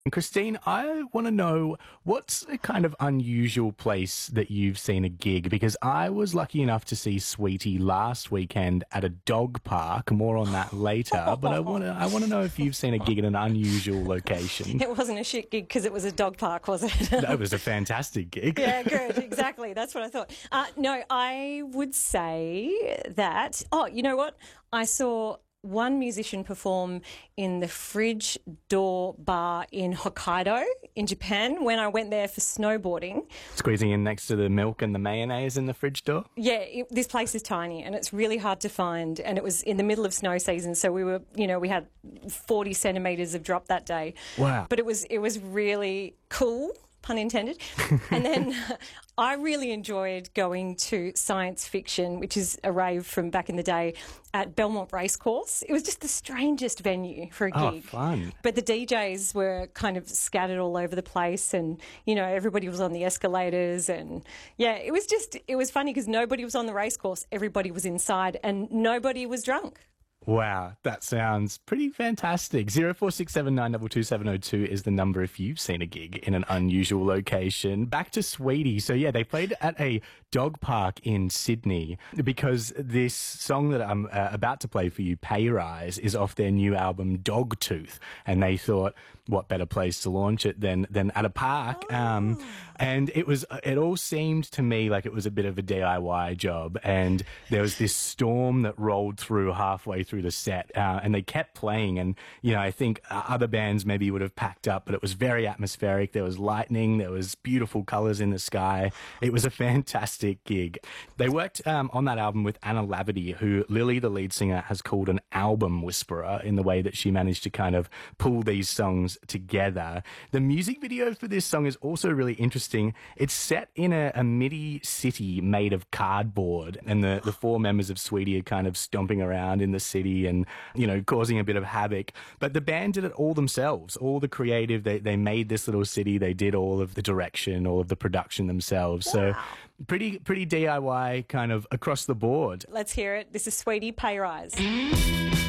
And Christine, I want to know what's a kind of unusual place that you've seen a gig? Because I was lucky enough to see Sweetie last weekend at a dog park. More on that later. But I want to know if you've seen a gig in an unusual location. It wasn't a shit gig because it was a dog park, was it? That was a fantastic gig. Yeah, good. Exactly. That's what I thought. No, I would say that. Oh, you know what? I saw one musician perform in the Fridge Door Bar in Hokkaido in Japan when I went there for snowboarding. Squeezing in next to the milk and the mayonnaise in the fridge door. Yeah, this place is tiny and it's really hard to find. And it was in the middle of snow season, so we had 40 centimetres of drop that day. Wow. But it was really cool, pun intended. And then I really enjoyed going to Science Fiction, which is a rave from back in the day, at Belmont Racecourse. It was just the strangest venue for a gig. Oh, fun. But the DJs were kind of scattered all over the place and, everybody was on the escalators and, yeah, it was funny because nobody was on the racecourse. Everybody was inside and nobody was drunk. Wow, that sounds pretty fantastic. 0467922702 is the number if you've seen a gig in an unusual location. Back to Sweetie. So yeah, they played at a dog park in Sydney because this song that I'm about to play for you, Pay Rise, is off their new album Dogtooth. And they thought, what better place to launch it than at a park? And it all seemed to me like it was a bit of a DIY job. And there was this storm that rolled through halfway through the set, and they kept playing. And, I think other bands maybe would have packed up, but it was very atmospheric. There was lightning. There was beautiful colors in the sky. It was a fantastic gig. They worked on that album with Anna Lavity, who Lily, the lead singer, has called an album whisperer in the way that she managed to kind of pull these songs together. The music video for this song is also really interesting. It's set in a MIDI city made of cardboard, and the four members of Sweetie are kind of stomping around in the city and, causing a bit of havoc. But the band did it all themselves, all the creative. They made this little city. They did all of the direction, all of the production themselves. Wow. So pretty DIY kind of across the board. Let's hear it. This is Sweetie, Pay Rise.